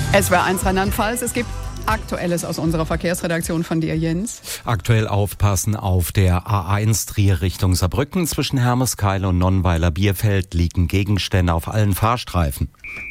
SWR1 Rheinland-Pfalz, es gibt Aktuelles aus unserer Verkehrsredaktion von dir, Jens. Aktuell aufpassen auf der A1 Trier Richtung Saarbrücken. Zwischen Hermeskeil und Nonnweiler Bierfeld liegen Gegenstände auf allen Fahrstreifen.